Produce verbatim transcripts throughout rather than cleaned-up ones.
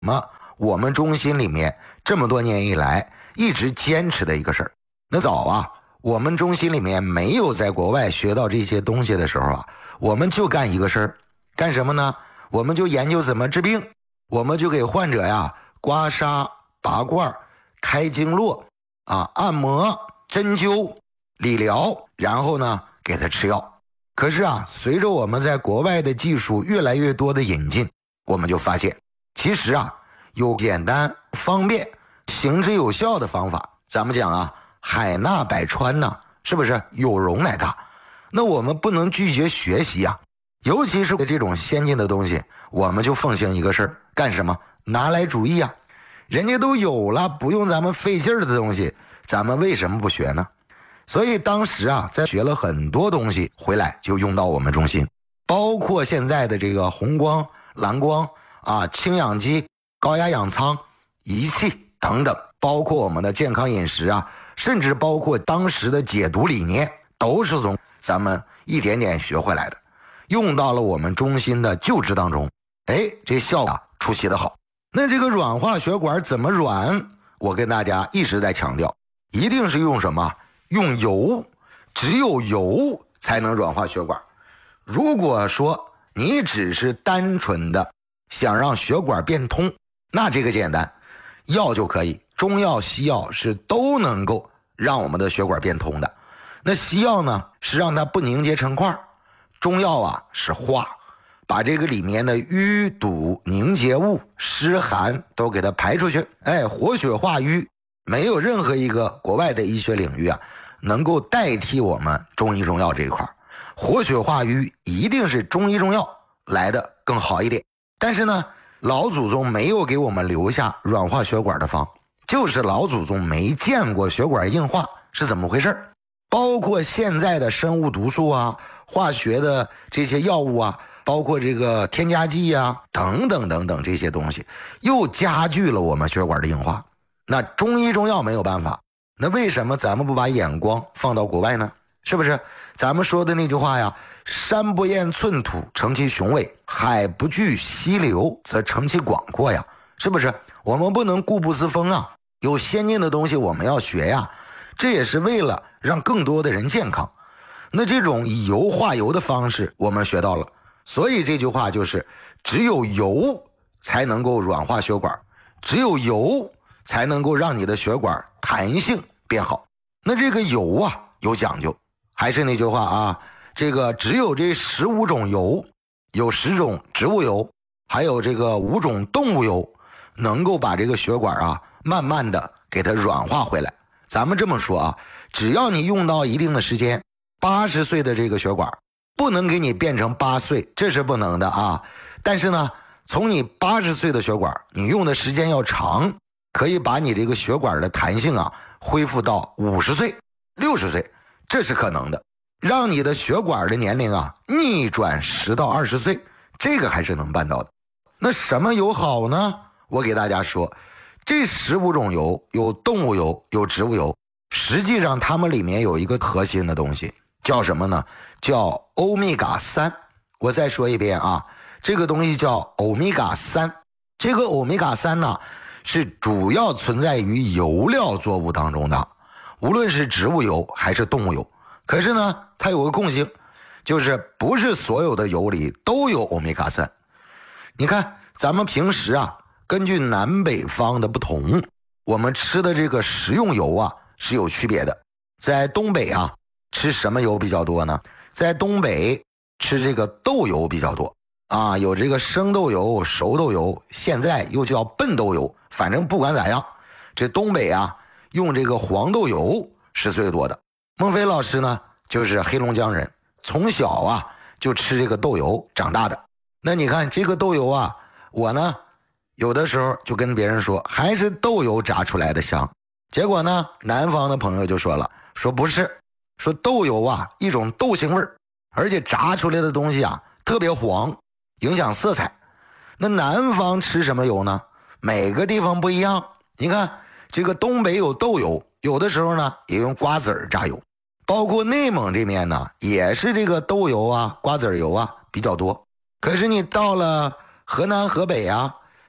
么我们中心里面这么多年以来一直坚持的一个事儿。那早啊，我们中心里面没有在国外学到这些东西的时候啊，我们就干一个事儿，干什么呢？我们就研究怎么治病，我们就给患者呀刮痧、拔罐、开经络啊、按摩、针灸、理疗，然后呢给他吃药。可是啊，随着我们在国外的技术越来越多的引进，我们就发现其实啊有简单方便行之有效的方法。咱们讲啊，海纳百川呢，是不是有容乃大？那我们不能拒绝学习啊，尤其是这种先进的东西，我们就奉行一个事儿，干什么？拿来主义啊！人家都有了，不用咱们费劲儿的东西，咱们为什么不学呢？所以当时啊，在学了很多东西回来，就用到我们中心，包括现在的这个红光、蓝光啊、氢氧机、高压氧舱、仪器等等，包括我们的健康饮食啊，甚至包括当时的解毒理念，都是从咱们一点点学回来的，用到了我们中心的救治当中。哎，这效果出奇的好。那这个软化血管怎么软？我跟大家一直在强调，一定是用什么？用油，只有油才能软化血管。如果说你只是单纯的想让血管变通，那这个简单，药就可以，中药西药是都能够让我们的血管变通的。那西药呢是让它不凝结成块，中药啊是化，把这个里面的淤堵凝结物湿寒都给它排出去。哎，活血化瘀，没有任何一个国外的医学领域啊能够代替我们中医中药这一块。活血化瘀一定是中医中药来的更好一点。但是呢，老祖宗没有给我们留下软化血管的方，就是老祖宗没见过血管硬化是怎么回事。包括现在的生物毒素啊、化学的这些药物啊，包括这个添加剂啊等等等等，这些东西又加剧了我们血管的硬化。那中医中药没有办法，那为什么咱们不把眼光放到国外呢？是不是咱们说的那句话呀，山不厌寸土成其雄伟，海不惧溪流则成其广阔呀，是不是？我们不能固步自封啊，有先进的东西我们要学呀，这也是为了让更多的人健康。那这种以油化油的方式我们学到了，所以这句话就是只有油才能够软化血管，只有油才能够让你的血管弹性变好。那这个油啊有讲究，还是那句话啊，这个只有这十五种油，有十种植物油，还有这个五种动物油，能够把这个血管啊慢慢的给它软化回来。咱们这么说啊，只要你用到一定的时间，八十岁的这个血管不能给你变成八岁，这是不能的啊。但是呢，从你八十岁的血管，你用的时间要长，可以把你这个血管的弹性啊恢复到五十岁、六十岁，这是可能的。让你的血管的年龄啊逆转十到二十岁，这个还是能办到的。那什么油好呢？我给大家说，这十五种油有动物油，有植物油，实际上它们里面有一个核心的东西，叫什么呢？叫欧米伽三。我再说一遍啊，这个东西叫欧米伽三。这个欧米伽三呢，是主要存在于油料作物当中的，无论是植物油还是动物油。可是呢，它有个共性，就是不是所有的油里都有欧米伽三。你看咱们平时啊，根据南北方的不同，我们吃的这个食用油啊是有区别的。在东北啊，吃什么油比较多呢？在东北吃这个豆油比较多啊，有这个生豆油、熟豆油，现在又叫笨豆油。反正不管咋样，这东北啊用这个黄豆油是最多的。孟非老师呢就是黑龙江人，从小啊就吃这个豆油长大的。那你看这个豆油啊，我呢有的时候就跟别人说还是豆油炸出来的香，结果呢南方的朋友就说了，说不是，说豆油啊一种豆腥味儿，而且炸出来的东西啊特别黄，影响色彩。那南方吃什么油呢？每个地方不一样。你看这个东北有豆油，有的时候呢也用瓜子儿榨油，包括内蒙这边呢也是这个豆油啊、瓜子油啊比较多。可是你到了河南河北啊，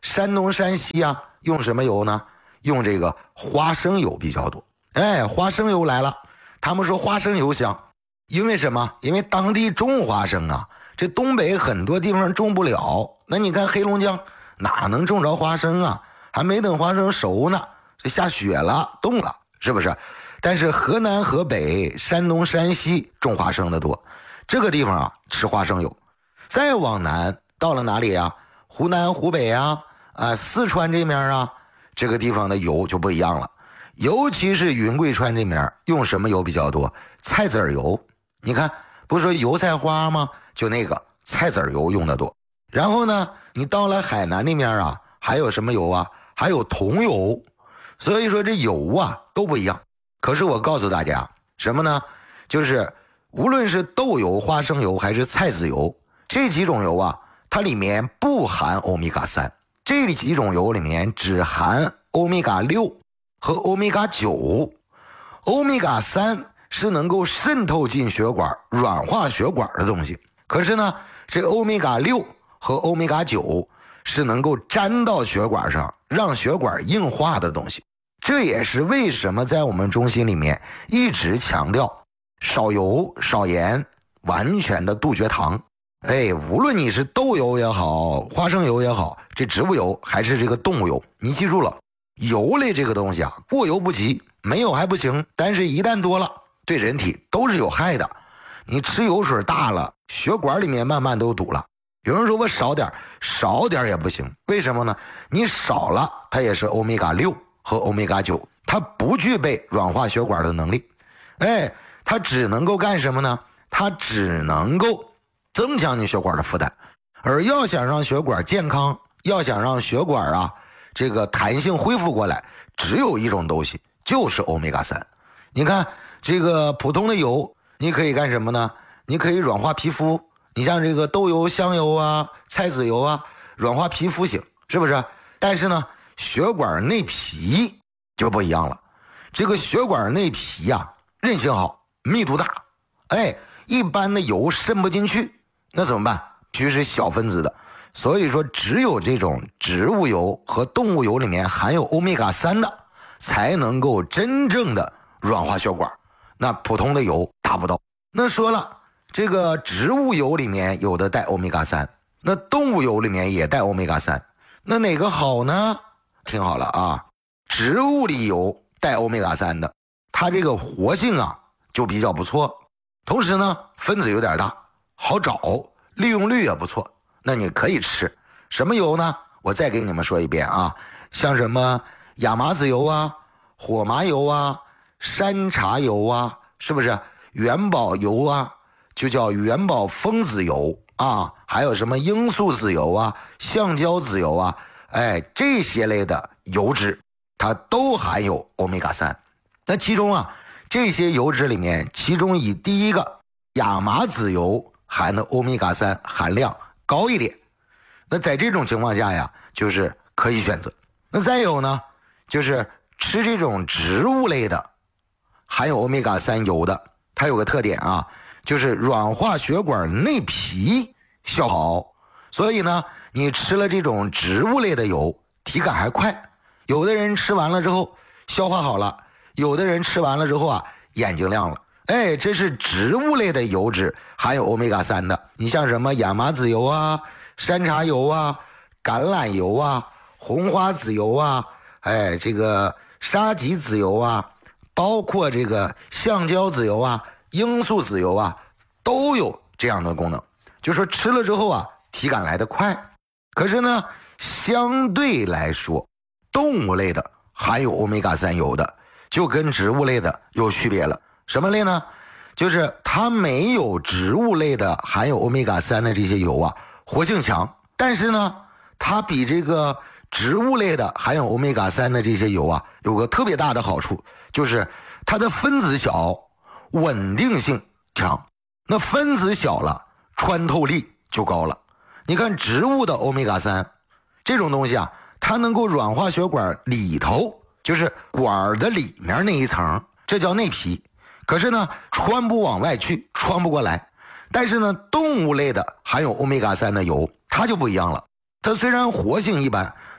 山东山西啊用什么油呢？用这个花生油比较多。哎，花生油来了，他们说花生油香，因为什么？因为当地种花生啊，这东北很多地方种不了，那你看黑龙江哪能种着花生啊？还没等花生熟呢，就下雪了，冻了，是不是？但是河南、河北、山东、山西种花生的多，这个地方啊吃花生油。再往南到了哪里啊？湖南、湖北啊，啊四川这面啊，这个地方的油就不一样了。尤其是云贵川这面用什么油比较多？菜籽油。你看，不是说油菜花吗？就那个菜籽油用的多。然后呢，你到了海南那面啊，还有什么油啊？还有桐油。所以说这油啊都不一样。可是我告诉大家什么呢？就是无论是豆油、花生油还是菜籽油，这几种油啊，它里面不含欧米伽三，这几种油里面只含欧米伽六和欧米伽九。欧米伽三是能够渗透进血管、软化血管的东西，可是呢，这欧米伽六和欧米伽九是能够粘到血管上，让血管硬化的东西。这也是为什么在我们中心里面一直强调少油少盐，完全的杜绝糖。哎，无论你是豆油也好，花生油也好，这植物油还是这个动物油，你记住了，油类这个东西啊，过犹不及，没有还不行，但是一旦多了，对人体都是有害的。你吃油水大了，血管里面慢慢都堵了。有人说我少点，少点也不行，为什么呢？你少了，它也是欧米伽六和欧米伽九，它不具备软化血管的能力。哎，它只能够干什么呢？它只能够增强你血管的负担。而要想让血管健康，要想让血管啊这个弹性恢复过来，只有一种东西，就是欧米伽三。你看这个普通的油，你可以干什么呢？你可以软化皮肤，你像这个豆油、香油啊、菜籽油啊，软化皮肤型，是不是？但是呢，血管内皮就不一样了。这个血管内皮呀、啊，韧性好，密度大，哎，一般的油渗不进去，那怎么办？必须是小分子的。所以说，只有这种植物油和动物油里面含有欧米伽三的，才能够真正的软化血管。那普通的油达不到。那说了，这个植物油里面有的带欧米伽三，那动物油里面也带欧米伽三，那哪个好呢？听好了啊，植物里油带欧米伽三的，它这个活性啊就比较不错，同时呢分子有点大，好找，利用率也不错，那你可以吃。什么油呢？我再给你们说一遍啊，像什么亚麻籽油啊、火麻油啊、山茶油啊，是不是？元宝油啊，就叫元宝枫籽油啊，还有什么罂粟籽油啊、橡胶籽油啊，哎，这些类的油脂它都含有欧米伽三。那其中啊，这些油脂里面，其中以第一个亚麻籽油含的欧米伽三含量高一点。那在这种情况下呀，就是可以选择。那再有呢，就是吃这种植物类的含有欧米伽三油的，它有个特点啊，就是软化血管内皮效好。所以呢，你吃了这种植物类的油，体感还快。有的人吃完了之后消化好了，有的人吃完了之后啊眼睛亮了。哎，这是植物类的油脂含有欧米伽三的。你像什么亚麻籽油啊、山茶油啊、橄榄油啊、红花籽油啊，哎，这个沙棘籽油啊，包括这个橡胶籽油啊、罂粟籽油啊，都有这样的功能。就说吃了之后啊，体感来得快。可是呢，相对来说，动物类的含有欧米伽三油的，就跟植物类的有区别了。什么类呢？就是它没有植物类的含有欧米伽三的这些油啊活性强，但是呢，它比这个植物类的含有欧米伽三的这些油啊有个特别大的好处，就是它的分子小，稳定性强。那分子小了，穿透力就高了。你看植物的欧米伽三这种东西啊，它能够软化血管里头，就是管的里面那一层，这叫内皮。可是呢，穿不往外去，穿不过来。但是呢，动物类的含有欧米伽三的油，它就不一样了。它虽然活性一般，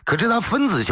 可是它分子